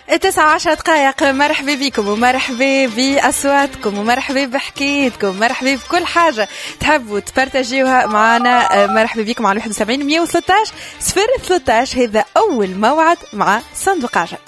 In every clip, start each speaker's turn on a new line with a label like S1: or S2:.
S1: 19 دقائق. مرحبا بكم ومرحبا بأصواتكم ومرحبا بحكايتكم، مرحبا بكل حاجة تحبوا تبارتاجيوها معنا. مرحبا بكم على 71 113 013. هذا أول موعد مع صندوق عجب.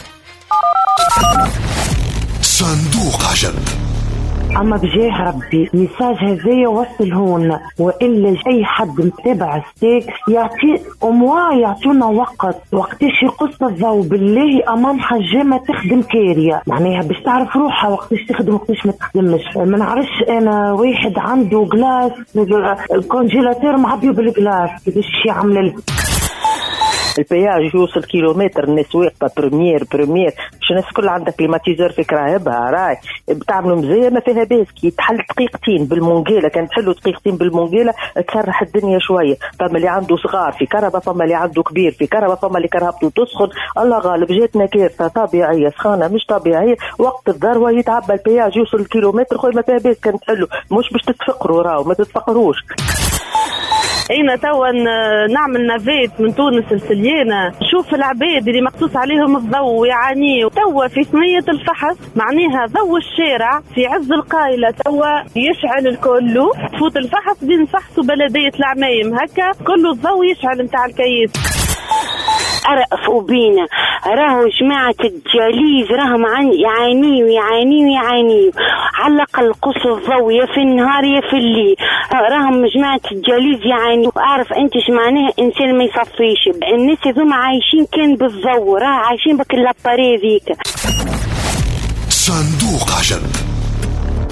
S2: صندوق عجب.
S3: أما بجاه ربي ميساج هذايا وصلهن، وإلا أي حد متابع ستيك يعطي يعطونا وقتاش يقص الضوء. بالله أمان حاجة ما تخدم كارية، معناها باش تعرف روحها وقتاش تخدم وقتاش ما تخدمش. ما نعرفش أنا واحد عنده جلاس الكونجيلاتور معبيه بالجلاس كيفاش يعمل
S4: البياج يوصل كيلومتر. الناس واقفه بريمير باش الناس كل عندها كليماتيزور في كراهبها راي بتعملوا مزيه ما فيها باس. كي تحل دقيقتين بالمونجيله، كان تحلوا دقيقتين بالمونجيله تسرح الدنيا شويه. فما اللي عنده صغار في كهرباء، فما اللي عنده كبير في كهرباء، فما اللي كرهبته تسخن. الله غالب جاتنا كارثه طبيعيه سخانه مش طبيعيه. وقت الذروه يتعبى البياج يوصل كيلومتر خويا ما فيها باس. كان تحلوا مش باش تتفقروا راو ما تتفقروش.
S5: اينا توا نعمل نافيت من تونس لسليانة. شوف العباد اللي مقصوص عليهم الضوء يعانيوا توا في ثنية الفحص، معناها ضوء الشارع في عز القايلة توا يشعل الكل. تفوت الفحص بين فحص وبلدية العمايم هكا كله الضوء يشعل متاع الكيس.
S6: أرأفوا بينا راهو جماعة الجليز راهم يعانيوا على الأقل قص الضوء يا في النهار يا في الليل. راهم جماعة الجليز يعانيوا. أعرف أنت شمعناه إنسان ما يصفيش. الناس هذوما عايشين كان بالضوء، راه عايشين بك اللاباري ذيك.
S2: صندوق عجب.